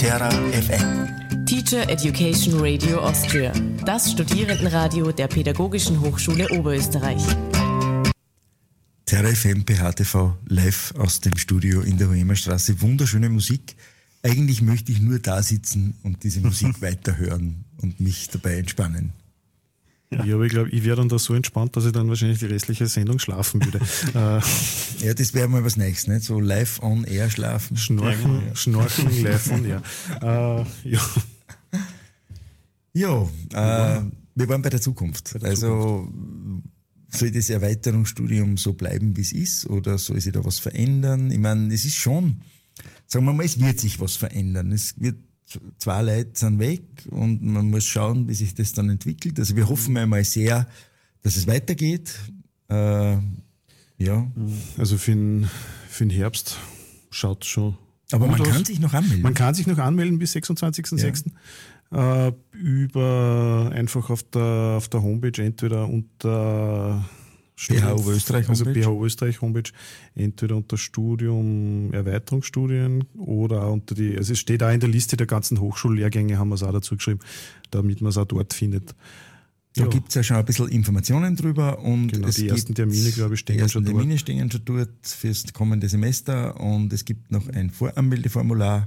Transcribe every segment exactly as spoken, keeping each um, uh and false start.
Terra F M. Teacher Education Radio Austria, das Studierendenradio der Pädagogischen Hochschule Oberösterreich. Terra F M, P H T V, live aus dem Studio in der Hohemerstraße. Wunderschöne Musik. Eigentlich möchte ich nur da sitzen und diese Musik weiterhören und mich dabei entspannen. Ja, ja, aber ich glaube, ich wäre dann da so entspannt, dass ich dann wahrscheinlich die restliche Sendung schlafen würde. äh, ja, das wäre mal was Neues, nicht? So live on air schlafen. Schnorchen, ja. Schnorchen live on air. Äh, ja, ja äh, wir waren bei der Zukunft. Bei der also Zukunft. Soll das Erweiterungsstudium so bleiben, wie es ist, oder soll sich da was verändern? Ich meine, es ist schon, sagen wir mal, es wird sich was verändern. Es wird Zwei Leute sind weg und man muss schauen, wie sich das dann entwickelt. Also wir hoffen einmal sehr, dass es weitergeht. Äh, ja. Also für den, für den Herbst schaut es schon. Aber man aus. kann sich noch anmelden. Man kann sich noch anmelden bis sechsundzwanzigsten sechsten Ja. Äh, über einfach auf der, auf der Homepage entweder unter B H Oberösterreich also Homepage. B H Oberösterreich Homepage, entweder unter Studium Erweiterungsstudien oder unter die, also es steht auch in der Liste der ganzen Hochschullehrgänge, haben wir es auch dazu geschrieben, damit man es auch dort findet. Da ja. gibt es ja schon ein bisschen Informationen drüber und genau, es die gibt ersten Termine, glaube ich, stehen die ersten schon dort. Termine stehen schon dort fürs kommende Semester und es gibt noch ein Voranmeldeformular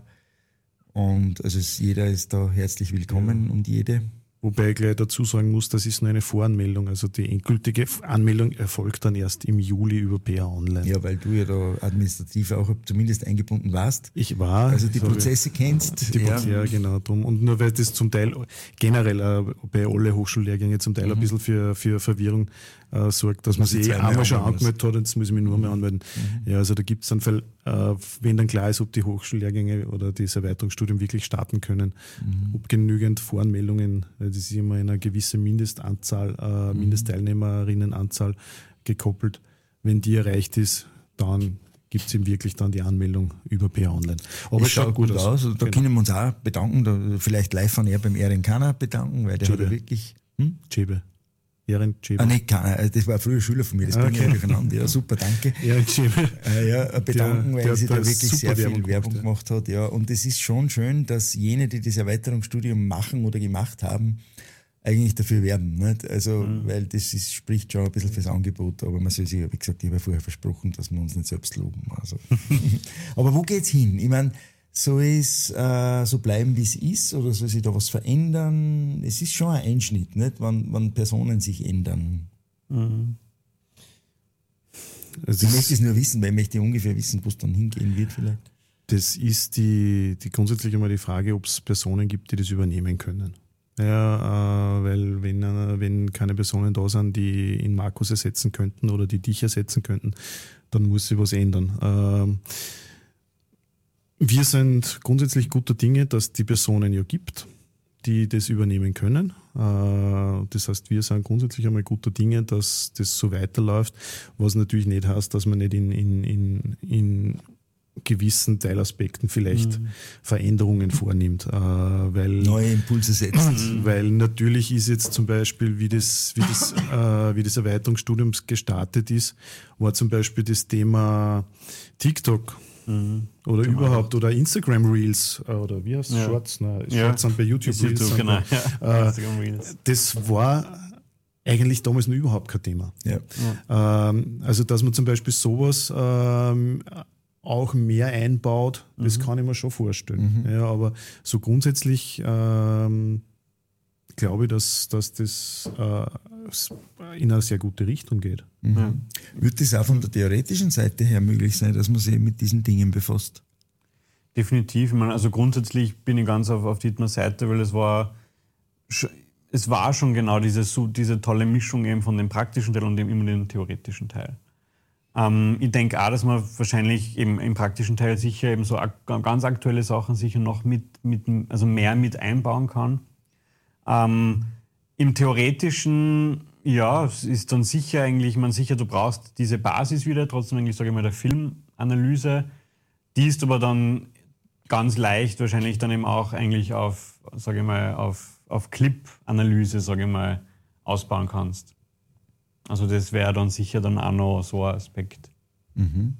und also es, jeder ist da herzlich willkommen ja. und jede. Wobei ich gleich dazu sagen muss, das ist nur eine Voranmeldung. Also die endgültige Anmeldung erfolgt dann erst im Juli über P A Online. Ja, weil du ja da administrativ auch zumindest eingebunden warst. Ich war. Also die Prozesse kennst. Die ja. Prozesse, ja, genau. Drum. Und nur weil das zum Teil generell äh, bei allen Hochschullehrgängen zum Teil mhm. ein bisschen für, für Verwirrung äh, sorgt, dass man sich eh einmal schon angemeldet hat, jetzt muss ich mich nur mehr anmelden. Mhm. Ja, also da gibt es dann, Fall, äh, wenn dann klar ist, ob die Hochschullehrgänge oder das Erweiterungsstudium wirklich starten können, mhm. ob genügend Voranmeldungen, das ist immer eine gewisse Mindestanzahl, äh, mhm. Mindestteilnehmerinnenanzahl gekoppelt. Wenn die erreicht ist, dann gibt es eben wirklich dann die Anmeldung über P A Online. Aber es schaut gut aus. aus. Da genau. können wir uns auch bedanken, da vielleicht live an er beim Ehren Kanner bedanken, weil der Chebe. Hat ja wirklich... Hm? Chebe. Ehren Chebe. Ah, nicht Kanner, das war ein früher Schüler von mir, das okay. bringe ich durcheinander. Ja, super, danke. Ehren Chebe. Äh, ja, bedanken, der, weil der sie da wirklich sehr Werbung viel Werbung gemacht, gemacht hat. Ja. Und es ist schon schön, dass jene, die das Erweiterungsstudium machen oder gemacht haben, eigentlich dafür werben. Nicht? Also, mhm. weil das ist, spricht schon ein bisschen fürs Angebot, aber man soll sich, wie gesagt, ich habe ja vorher versprochen, dass wir uns nicht selbst loben. Also. Aber wo geht's hin? Ich meine, soll es äh, so bleiben, wie es ist, oder soll sich da was verändern? Es ist schon ein Einschnitt, nicht? Wenn, wenn Personen sich ändern. Mhm. Also ich möchte es nur wissen, weil ich möchte ungefähr wissen, wo es dann hingehen wird vielleicht. Das ist die, die grundsätzlich einmal die Frage, ob es Personen gibt, die das übernehmen können. Ja, äh, weil wenn, äh, wenn keine Personen da sind, die in Markus ersetzen könnten oder die dich ersetzen könnten, dann muss sich was ändern. Ähm, wir sind grundsätzlich guter Dinge, dass die Personen ja gibt, die das übernehmen können. Äh, das heißt, wir sind grundsätzlich einmal guter Dinge, dass das so weiterläuft, was natürlich nicht heißt, dass man nicht in, in, in, in gewissen Teilaspekten vielleicht mhm. Veränderungen vornimmt. Äh, weil, neue Impulse setzt. Weil natürlich ist jetzt zum Beispiel, wie das, wie das, äh, wie das Erweiterungsstudium gestartet ist, war zum Beispiel das Thema TikTok mhm. oder genau. überhaupt oder Instagram Reels oder wie heißt es? Ja. Shorts? Nein, Shorts ja. sind bei YouTube Reels. YouTube, genau. Ja. Äh, das war eigentlich damals noch überhaupt kein Thema. Ja. Ja. Ähm, also dass man zum Beispiel sowas ähm, auch mehr einbaut, mhm. das kann ich mir schon vorstellen. Mhm. Ja, aber so grundsätzlich ähm, glaube ich, dass, dass das äh, in eine sehr gute Richtung geht. Mhm. Ja. Wird das auch von der theoretischen Seite her möglich sein, dass man sich mit diesen Dingen befasst? Definitiv. Ich meine, also grundsätzlich bin ich ganz auf, auf Dietmars Seite, weil es war, es war schon genau diese, diese tolle Mischung eben von dem praktischen Teil und dem immer dem theoretischen Teil. Ähm, ich denke auch, dass man wahrscheinlich eben im praktischen Teil sicher eben so ak- ganz aktuelle Sachen sicher noch mit, mit, also mehr mit einbauen kann. Ähm, Im Theoretischen, ja, ist dann sicher eigentlich, man sicher, du brauchst diese Basis wieder, trotzdem eigentlich, sage ich mal, der Filmanalyse. Die ist aber dann ganz leicht wahrscheinlich dann eben auch eigentlich auf, sage ich mal, auf, auf Clip-Analyse, sage ich mal, ausbauen kannst. Also das wäre dann sicher dann auch noch so ein Aspekt. Mhm.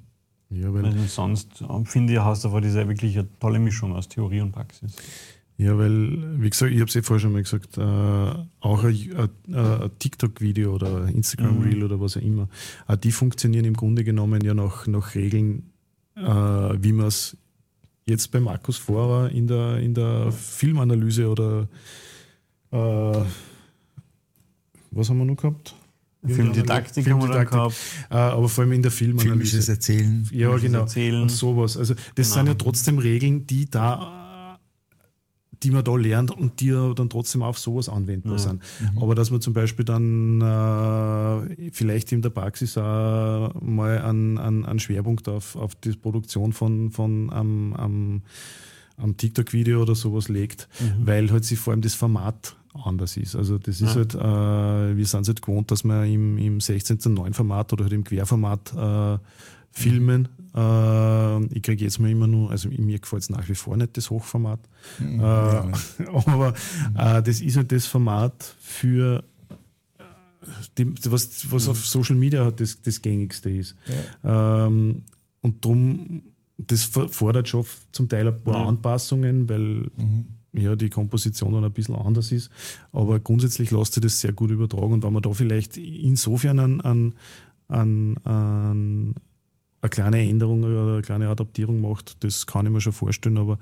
Ja, weil also sonst finde ich, hast du aber diese wirklich eine tolle Mischung aus Theorie und Praxis. Ja, weil, wie gesagt, ich habe es eh vorher schon mal gesagt, äh, auch ein, ein, ein TikTok-Video oder ein Instagram-Reel mhm. oder was auch immer, auch die funktionieren im Grunde genommen ja nach, nach Regeln, äh, wie man es jetzt bei Markus Vorer in der, in der Filmanalyse oder äh, was haben wir noch gehabt? Filmdidaktik haben wir dann gehabt. Äh, aber vor allem in der Filmanalyse. Filmisches Erzählen. Ja, Filmisches genau. Erzählen. Und sowas. Also das genau. sind ja trotzdem Regeln, die da, die man da lernt und die dann trotzdem auf sowas anwendbar ja. sind. Mhm. Aber dass man zum Beispiel dann äh, vielleicht in der Praxis auch mal einen, einen, einen Schwerpunkt auf, auf die Produktion von, von einem, einem, einem TikTok-Video oder sowas legt, mhm. weil halt sich vor allem das Format anders ist. Also das ist ja. halt, äh, wir sind es halt gewohnt, dass wir im, im sechzehn zu neun Format oder halt im Querformat äh, filmen. Mhm. Äh, ich kriege jetzt mal immer nur, also mir gefällt es nach wie vor nicht, das Hochformat. Mhm. Äh, ja. Aber mhm. äh, das ist halt das Format für die, was, was mhm. auf Social Media halt das, das gängigste ist. Ja. Ähm, und darum, das fordert schon zum Teil ein paar ja. Anpassungen, weil mhm. ja, die Komposition dann ein bisschen anders ist. Aber grundsätzlich lässt sich das sehr gut übertragen. Und wenn man da vielleicht insofern an, an, an, an eine kleine Änderung oder eine kleine Adaptierung macht, das kann ich mir schon vorstellen. Aber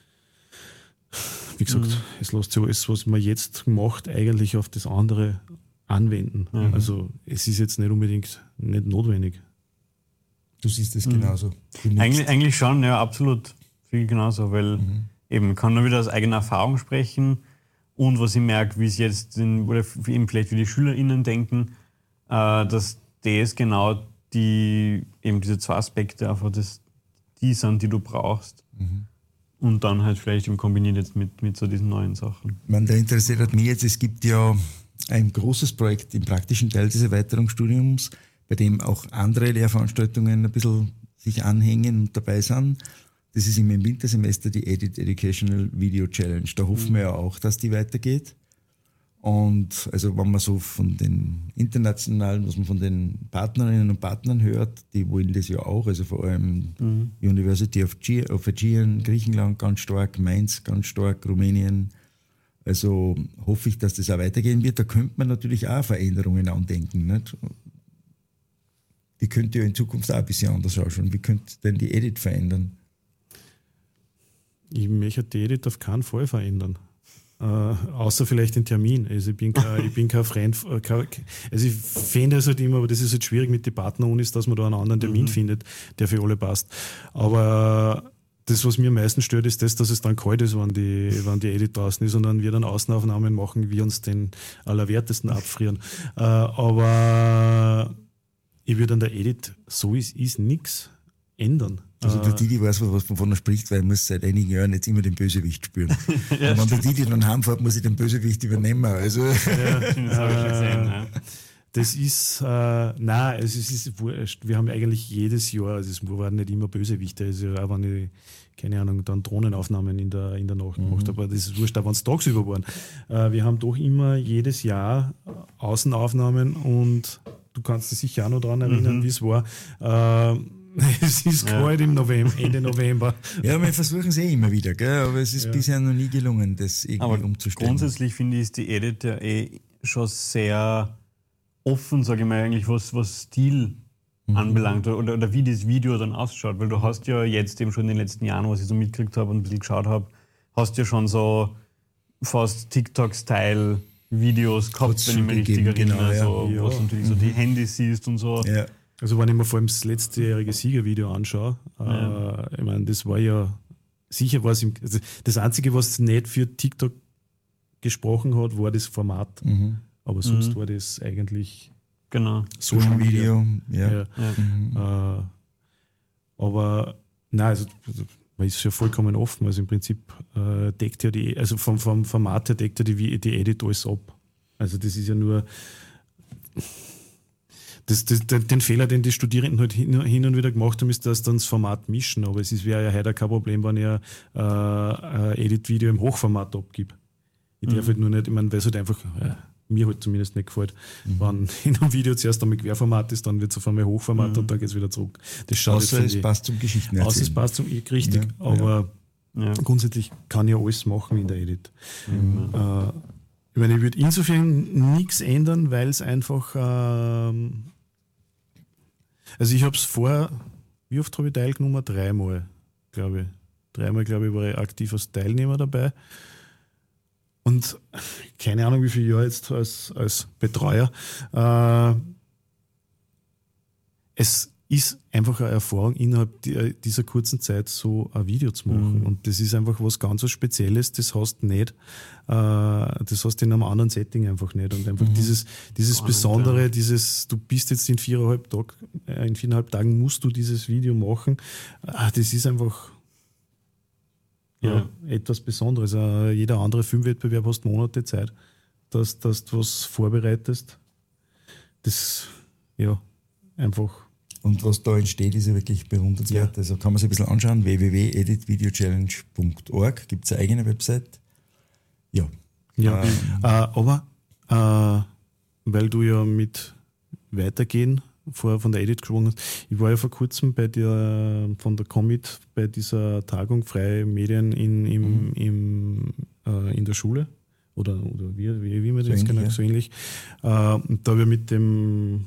wie gesagt, mhm. es lässt sich alles, was man jetzt macht, eigentlich auf das andere anwenden. Mhm. Also es ist jetzt nicht unbedingt nicht notwendig. Du siehst es mhm. genauso. Eigentlich, eigentlich schon, ja, absolut. Viel genauso, weil mhm. eben, ich kann nur wieder aus eigener Erfahrung sprechen und was ich merke, wie es jetzt, in, oder eben vielleicht wie die SchülerInnen denken, äh, dass das genau die, eben diese zwei Aspekte einfach das, die sind, die du brauchst. Mhm. Und dann halt vielleicht im kombiniert jetzt mit, mit so diesen neuen Sachen. Man, da interessiert hat mich jetzt, es gibt ja ein großes Projekt im praktischen Teil des Erweiterungsstudiums, bei dem auch andere Lehrveranstaltungen ein bisschen sich anhängen und dabei sind. Das ist im Wintersemester die Edit Educational Video Challenge. Da hoffen mhm. wir ja auch, dass die weitergeht. Und also wenn man so von den internationalen, was man von den Partnerinnen und Partnern hört, die wollen das ja auch. Also vor allem mhm. University of, G- of Aegean, Griechenland ganz stark, Mainz ganz stark, Rumänien. Also hoffe ich, dass das auch weitergehen wird. Da könnte man natürlich auch Veränderungen andenken. Nicht? Die könnte ja in Zukunft auch ein bisschen anders ausschauen. Wie könnte denn die Edit verändern? Ich möchte die Edit auf keinen Fall verändern. Äh, außer vielleicht den Termin. Also ich bin kein, ich bin kein Freund. Kein, also ich finde es halt immer, aber das ist halt schwierig mit den Partnerunis, dass man da einen anderen Termin mhm. findet, der für alle passt. Aber das, was mir am meisten stört, ist das, dass es dann kalt ist, wenn die, wenn die Edit draußen ist und dann wir dann Außenaufnahmen machen, wir uns den Allerwertesten abfrieren. Äh, aber ich würde an der Edit, so ist, ist nichts ändern. Also der Didi weiß, was wovon er spricht, weil er muss seit einigen Jahren jetzt immer den Bösewicht spüren. ja, und wenn der Didi dann heimfährt, muss ich den Bösewicht übernehmen. Also. Ja, das habe ich schon gesehen. Ja. Das ist, äh, nein, es ist, es ist wurscht. Wir haben eigentlich jedes Jahr, also es waren nicht immer Bösewichte, also auch wenn ich, keine Ahnung, dann Drohnenaufnahmen in der, in der Nacht mhm. gemacht habe, aber das ist wurscht, auch wenn es tagsüber waren. Äh, wir haben doch immer jedes Jahr Außenaufnahmen und du kannst dich sicher auch noch daran erinnern, mhm. wie es war. Äh, es ist kalt ja. im November, Ende November. Ja, wir versuchen es eh immer wieder, gell? Aber es ist ja. bisher noch nie gelungen, das irgendwie aber umzustellen. Grundsätzlich finde ich, ist die Edit ja eh schon sehr offen, sage ich mal, eigentlich, was, was Stil mhm. anbelangt oder, oder wie das Video dann ausschaut. Weil du hast ja jetzt eben schon in den letzten Jahren, was ich so mitgekriegt habe und ein bisschen geschaut habe, hast ja schon so fast TikTok-Style Videos gehabt, wenn ich mich richtig erinnere, genau, ja. so, ja. wo du natürlich mhm. so die Handys siehst und so. Ja. Also wenn ich mir vor allem das letztjährige Siegervideo anschaue, ja. äh, ich meine, das war ja sicher was im, also das Einzige, was nicht für TikTok gesprochen hat, war das Format. Mhm. Aber sonst mhm. war das eigentlich genau. Social Video. Ja. ja. ja. Mhm. Äh, aber nein, also man ist ja vollkommen offen. Also im Prinzip äh, deckt ja die, also vom, vom Format her deckt ja die, die Edit alles ab. Also das ist ja nur Das, das, den Fehler, den die Studierenden halt hin, hin und wieder gemacht haben, ist, dass dann das Format mischen. Aber es wäre ja heute kein Problem, wenn ich ein äh, Edit-Video im Hochformat abgebe. Ich mhm. darf halt nur nicht, ich meine, weil es halt einfach, ja, mir halt zumindest nicht gefällt. Mhm. Wenn in einem Video zuerst einmal Querformat ist, dann wird es auf einmal Hochformat mhm. und dann geht es wieder zurück. Das schaut Außer es passt zum Geschichtenerzählen. Außer es passt zum, richtig, ja, aber ja. Ja. grundsätzlich kann ich alles machen in der Edit. Mhm. Äh, ich meine, ich würde insofern nichts ändern, weil es einfach ähm, also ich habe es vorher, wie oft habe ich teilgenommen? Dreimal, glaube ich. Dreimal, glaube ich, war ich aktiv als Teilnehmer dabei. Und keine Ahnung, wie viele Jahre jetzt als, als Betreuer. Äh, es ist einfach eine Erfahrung, innerhalb dieser kurzen Zeit so ein Video zu machen. Mhm. Und das ist einfach was ganz was Spezielles, das hast du nicht. Äh, das hast du in einem anderen Setting einfach nicht. Und einfach mhm. dieses, dieses Besondere, ja. dieses, du bist jetzt in viereinhalb Tag, in viereinhalb Tagen musst du dieses Video machen. Äh, das ist einfach ja, ja. etwas Besonderes. Äh, jeder andere Filmwettbewerb hast Monate Zeit, dass, dass du was vorbereitest. Das, ja, einfach. Und was da entsteht, ist ja wirklich bewundernswert. Ja. Also kann man sich ein bisschen anschauen. w w w punkt edit video challenge punkt org gibt es eine eigene Website. Ja. ja ähm, äh, aber äh, weil du ja mit Weitergehen vorher von der Edit gesprochen hast, ich war ja vor kurzem bei der, von der Commit bei dieser Tagung Freie Medien in, im, mhm. im, äh, in der Schule. Oder, oder wie, wie, wie man das so genau ja. so ähnlich. Äh, und da habe ich mit dem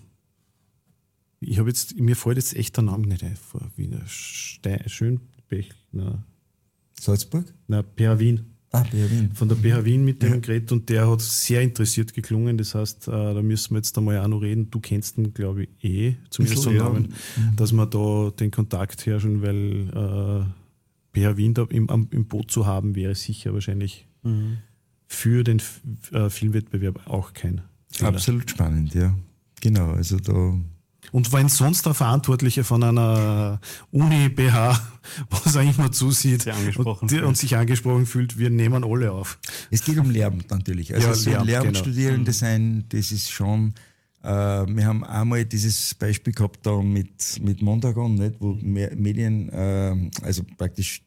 Ich habe jetzt, mir fällt jetzt echt der Name nicht ein, vor Wiener Stein, Schönbech, na. Salzburg? Na, P H Wien. Ah, P H Wien. Von der P H Wien mit dem ja. Gerät und der hat sehr interessiert geklungen. Das heißt, äh, da müssen wir jetzt einmal auch noch reden. Du kennst ihn, glaube ich, eh, zumindest so einen Namen, mhm. dass wir da den Kontakt herrschen, weil äh, P H Wien da im, im Boot zu haben, wäre sicher wahrscheinlich mhm. für den äh, Filmwettbewerb auch kein Fehler. Absolut spannend, ja. Genau, also da. Und wenn sonst der Verantwortliche von einer Uni-B H, was er immer zusieht und, die, und sich angesprochen fühlt, wir nehmen alle auf. Es geht um Lehramt natürlich. Also ja, so Lehramt, Lehramtsstudierende genau. sein, das ist schon, äh, wir haben einmal dieses Beispiel gehabt da mit, mit Mondragon, nicht, wo Medien, äh, also praktisch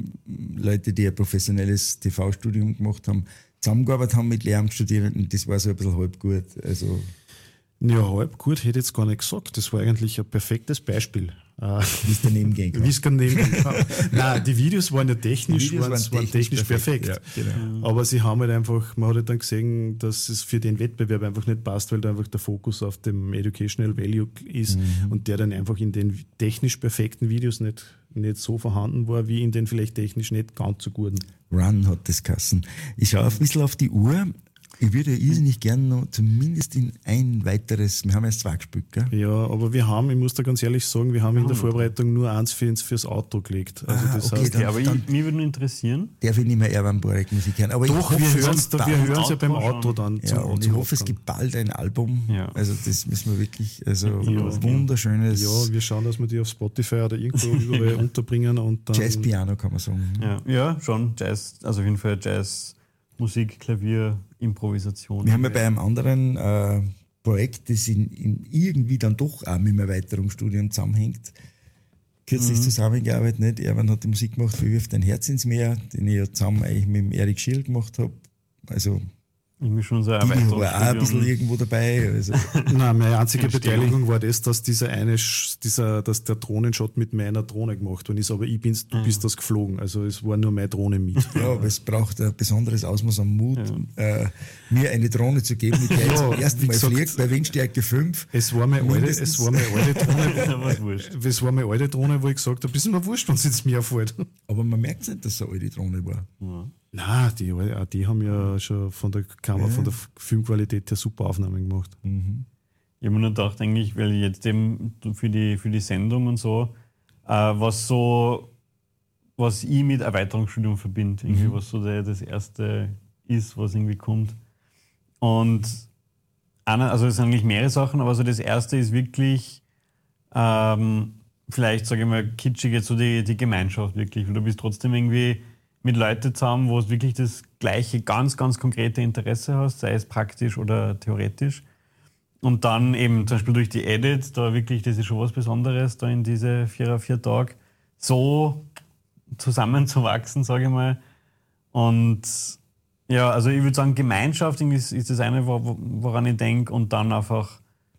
Leute, die ein professionelles T V-Studium gemacht haben, zusammengearbeitet haben mit Lehramtsstudierenden, das war so ein bisschen halb gut. Also Ja, halb gut hätte ich jetzt gar nicht gesagt. Das war eigentlich ein perfektes Beispiel. Wie es daneben ging. Wie es daneben ging. Nein, die Videos waren ja technisch, Videos waren, waren technisch, technisch perfekt. perfekt. Ja, genau. Aber sie haben halt einfach, man hat halt dann gesehen, dass es für den Wettbewerb einfach nicht passt, weil da einfach der Fokus auf dem Educational Value ist mhm. und der dann einfach in den technisch perfekten Videos nicht, nicht so vorhanden war, wie in den vielleicht technisch nicht ganz so guten. Run hat das Kassen. Ich schaue ein bisschen auf die Uhr. Ich würde ja irrsinnig gerne noch zumindest in ein weiteres, wir haben erst zwei gespielt, gell? Ja, aber wir haben, ich muss da ganz ehrlich sagen, wir haben in der Vorbereitung nur eins für, fürs Outro gelegt. Also ah, das okay, heißt, dann, ja, aber dann, ich, mich würde nur interessieren. Darf ich nicht mehr Erwan Borek Musik hören. Aber doch, ich hoffe, wir hören es wir ja beim Outro Outro dann. Ja, und ich hoffe, es gibt bald ein Album. Ja. Also das müssen wir wirklich, also ja, wunderschönes. Ja, wir schauen, dass wir die auf Spotify oder irgendwo überall unterbringen. Und dann Jazz-Piano kann man sagen. Ja. ja, schon Jazz, also auf jeden Fall Jazz, Musik, Klavier, Improvisation. Wir haben ja bei einem anderen äh, Projekt, das in, in irgendwie dann doch auch mit einem Erweiterungsstudium zusammenhängt, kürzlich mhm. zusammengearbeitet. Nicht? Erwan hat die Musik gemacht für Wirf dein Herz ins Meer, den ich ja zusammen eigentlich mit dem Erik Schill gemacht habe. Also ich bin schon so war auch ein bisschen irgendwo dabei. Also. Nein, meine einzige Beteiligung war das, dass dieser eine, dieser, dass der Drohnenshot mit meiner Drohne gemacht worden ist, aber ich bin's, du mhm. bist das geflogen. Also es war nur meine Drohne mit. Ja, aber es braucht ein besonderes Ausmaß an Mut, ja. äh, mir eine Drohne zu geben, mit der ich zum ersten Mal gesagt, fliegt, bei Windstärke fünf. Es war meine alte, es war meine alte Drohne. Es war meine alte Drohne, wo ich gesagt habe, ist mir wurscht, wenn es jetzt mir fällt. Aber man merkt nicht, dass es eine alte Drohne war. Ja. Nein, die, die haben ja schon von der Kamera, ja. von der Filmqualität her super Aufnahmen gemacht. Mhm. Ich habe mir nur gedacht, eigentlich, weil jetzt eben für die, für die Sendung und so, äh, was so, was ich mit Erweiterungsstudium verbinde, irgendwie, mhm. was so der, das erste ist, was irgendwie kommt. Und einer, also es sind eigentlich mehrere Sachen, aber so das erste ist wirklich, ähm, vielleicht, sage ich mal, kitschig jetzt so die, die Gemeinschaft wirklich, weil du bist trotzdem irgendwie mit Leuten zusammen, wo es wirklich das gleiche, ganz, ganz konkrete Interesse hast, sei es praktisch oder theoretisch. Und dann eben zum Beispiel durch die Edit, da wirklich, das ist schon was Besonderes, da in diese vier, vier Tage so zusammenzuwachsen, sage ich mal. Und Ja, also ich würde sagen, Gemeinschaft ist, ist das eine, woran ich denke, und dann einfach,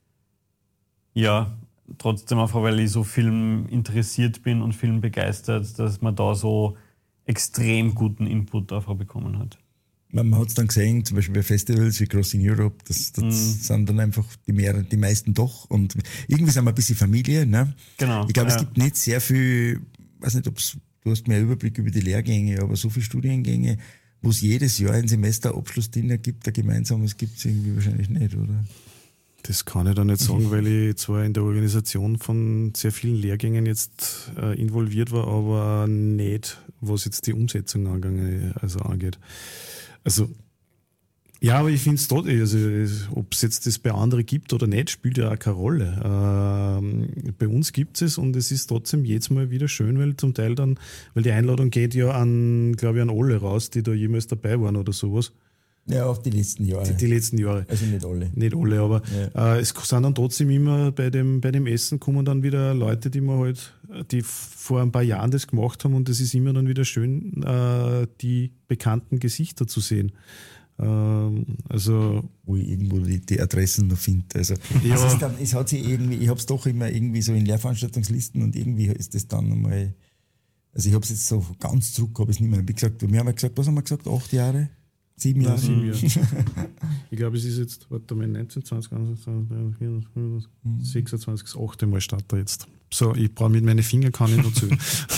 ja, trotzdem einfach, weil ich so Film interessiert bin und Film begeistert, dass man da so extrem guten Input einfach bekommen hat. Man hat es dann gesehen, zum Beispiel bei Festivals wie Crossing Europe, das, das mm. sind dann einfach die, mehr, die meisten doch, und irgendwie sind wir ein bisschen Familie. Ne? Genau. Ich glaube, ja. es gibt nicht sehr viel, weiß nicht, ob's, du hast mehr Überblick über die Lehrgänge, aber so viele Studiengänge, wo es jedes Jahr ein Semesterabschlussdinner gibt, ein gemeinsames, gibt es irgendwie wahrscheinlich nicht, oder? Das kann ich da nicht sagen, weil ich zwar in der Organisation von sehr vielen Lehrgängen jetzt äh, involviert war, aber nicht, was jetzt die Umsetzung angegangen, also angeht. Also, ja, aber ich finde es dort, also, ob es jetzt das bei anderen gibt oder nicht, spielt ja auch keine Rolle. Ähm, bei uns gibt es es, und es ist trotzdem jedes Mal wieder schön, weil zum Teil dann, weil die Einladung geht ja an, glaube ich, an alle raus, die da jemals dabei waren oder sowas. Ja, auf die letzten Jahre. Die, die letzten Jahre. Also nicht alle. Nicht alle, aber ja. äh, es sind dann trotzdem immer bei dem, bei dem Essen kommen dann wieder Leute, die man halt, die vor ein paar Jahren das gemacht haben, und es ist immer dann wieder schön, äh, die bekannten Gesichter zu sehen. Ähm, also wo ich irgendwo die, die Adressen noch finde. Also ja. es, ist dann, es hat sich irgendwie, ich habe es doch immer irgendwie so in Lehrveranstaltungslisten, und irgendwie ist das dann einmal, also ich habe es jetzt so ganz zurück, habe ich es nicht mehr. Wie gesagt, wir haben ja gesagt, was haben wir gesagt, acht Jahre? Sieben Jahre? Ja, sieben Jahre. Ich glaube, es ist jetzt, warte mal, neunzehn, zwanzig, einundzwanzig, sechsundzwanzig, das achte Mal startet jetzt. So, ich brauche mit meinen Fingern, kann ich noch zählen.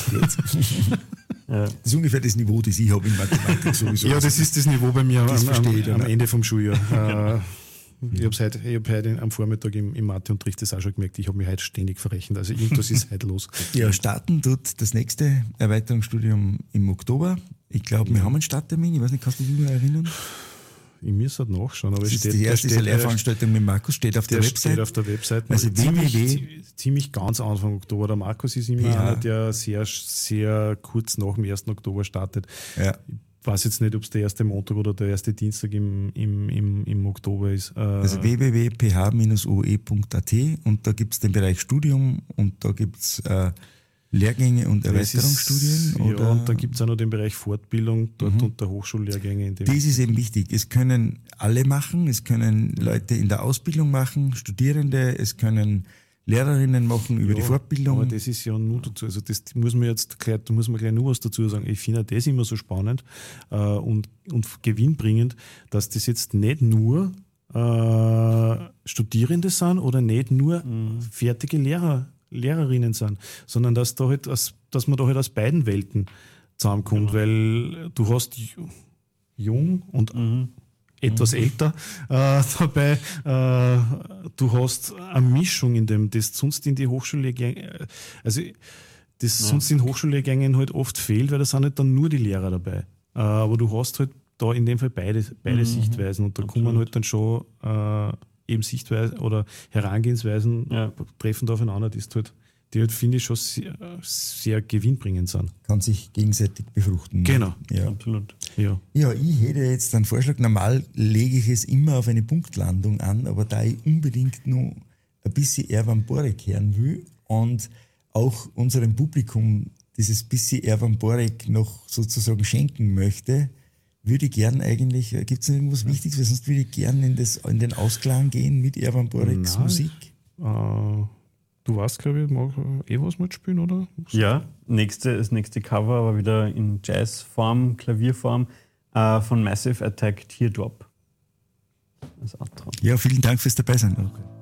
Ja. Das ist ungefähr das Niveau, das ich habe in Mathematik sowieso. Ja, das ist das Niveau bei mir am, am, am Ende vom Schuljahr. Genau. Ich habe heute, ich hab heute am Vormittag im, im Matheunterricht das auch schon gemerkt, ich habe mich heute ständig verrechnet. Also irgendwas ist heute los. Ja, starten tut das nächste Erweiterungsstudium im Oktober. Ich glaube, wir haben einen Starttermin. Ich weiß nicht, kannst du dich noch erinnern? Ich muss halt nachschauen. Aber das es ist steht, die erste steht, Lehrveranstaltung mit Markus, steht auf der, der Website. Steht auf der Website. Also ziemlich, www. ziemlich ganz Anfang Oktober. Der Markus ist immer ja. einer, der sehr, sehr kurz nach dem ersten Oktober startet. Ja. Ich weiß jetzt nicht, ob es der erste Montag oder der erste Dienstag im, im, im, im Oktober ist. Äh also w w w punkt p h bindestrich o e punkt a t, und da gibt es den Bereich Studium, und da gibt es äh, Lehrgänge und Erweiterungsstudien. Ist, oder? Ja, und dann gibt es auch noch den Bereich Fortbildung dort mhm. unter Hochschullehrgänge. In dem das ist eben wichtig. Es können alle machen, es können Leute in der Ausbildung machen, Studierende, es können Lehrerinnen machen über ja, die Fortbildung. Aber das ist ja nur dazu, also das muss man jetzt gleich, da muss man gleich nur was dazu sagen. Ich finde das immer so spannend äh, und, und gewinnbringend, dass das jetzt nicht nur äh, Studierende sind oder nicht nur mhm. fertige Lehrer, Lehrerinnen sind, sondern dass, da halt aus, dass man da halt aus beiden Welten zusammenkommt, ja. weil du hast jung und mhm. etwas mhm. älter äh, dabei. Äh, du hast eine Mischung in dem, das sonst in die Hochschullehrgänge, also das ja. sonst in Hochschullehrgängen halt oft fehlt, weil da sind halt dann nur die Lehrer dabei. Äh, aber du hast halt da in dem Fall beide, beide mhm. Sichtweisen, und da Absolut. kommen halt dann schon äh, eben Sichtweisen oder Herangehensweisen ja. treffen da aufeinander, die halt, die halt, finde ich, schon sehr, sehr gewinnbringend sind. Kann sich gegenseitig befruchten. Genau. Ja. Absolut. Ja. ja, ich hätte jetzt einen Vorschlag. Normal lege ich es immer auf eine Punktlandung an, aber da ich unbedingt noch ein bisschen Erwan Borek hören will und auch unserem Publikum dieses bisschen Erwan Borek noch sozusagen schenken möchte, würde ich gern eigentlich, gibt es noch irgendwas ja. Wichtiges, weil sonst würde ich gern in, das, in den Ausklang gehen mit Erwan Boreks Musik. Äh, du weißt, glaube ich, mag eh was mitspielen, oder? Ja, nächste, das nächste Cover, aber wieder in Jazzform, Klavierform, äh, von Massive Attack Teardrop. Das Outro. Ja, vielen Dank fürs Dabeisein. Okay.